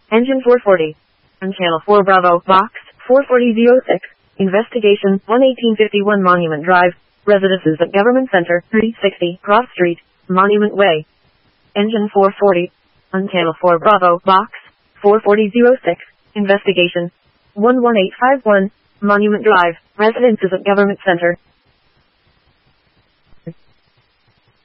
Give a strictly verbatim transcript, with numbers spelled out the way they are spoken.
Engine four forty. On Channel four Bravo, Box four forty oh six. Investigation, one eighteen fifty-one Monument Drive. Residences at Government Center, three sixty, Cross Street, Monument Way. Engine four forty. On Channel four Bravo, Box four forty oh six. Investigation, one one eight five one, Monument Drive. Residences at Government Center,